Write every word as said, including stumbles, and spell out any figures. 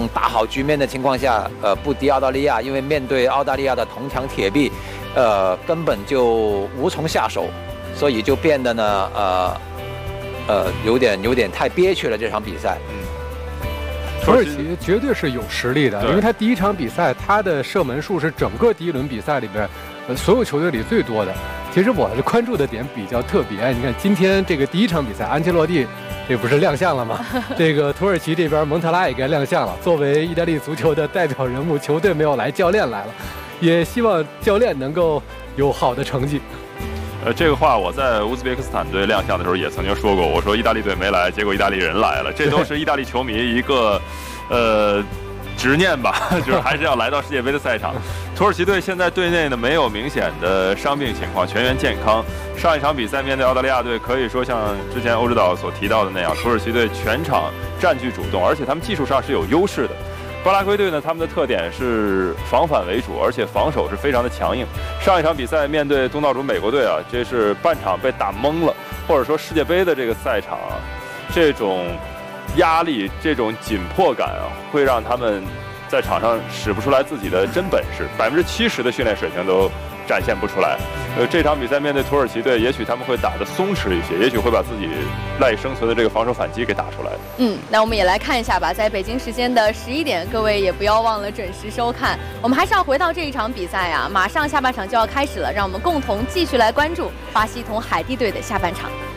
打好局面的情况下，呃，不敌澳大利亚，因为面对澳大利亚的铜墙铁壁，呃，根本就无从下手，所以就变得呢，呃，呃，有点有点太憋屈了这场比赛。 嗯。 土耳其绝对是有实力的，因为他第一场比赛他的射门数是整个第一轮比赛里边，呃，所有球队里最多的。其实我关注的点比较特别，你看今天这个第一场比赛，安切洛蒂这不是亮相了吗？这个土耳其这边蒙特拉也该亮相了，作为意大利足球的代表人物，球队没有来，教练来了，也希望教练能够有好的成绩。 呃，这个话我在乌兹别克斯坦队亮相的时候也曾经说过，我说意大利队没来，结果意大利人来了，这都是意大利球迷一个，呃，执念吧，就是还是要来到世界杯的赛场。土耳其队现在队内呢没有明显的伤病情况，全员健康。上一场比赛面对澳大利亚队，可以说像之前欧指导所提到的那样，土耳其队全场占据主动，而且他们技术上是有优势的。 巴拉圭队呢，他们的特点是防反为主，而且防守是非常的强硬。上一场比赛面对东道主美国队啊，这是半场被打懵了，或者说世界杯的这个赛场啊，这种压力、这种紧迫感啊，会让他们在场上使不出来自己的真本事，百分之七十的训练水平都展现不出来。呃，这场比赛面对土耳其队，也许他们会打得松弛一些，也许会把自己赖以生存的这个防守反击给打出来。 嗯，那我们也来看一下吧，在北京时间的十一点，各位也不要忘了准时收看。我们还是要回到这一场比赛啊，马上下半场就要开始了，让我们共同继续来关注巴西同海地队的下半场。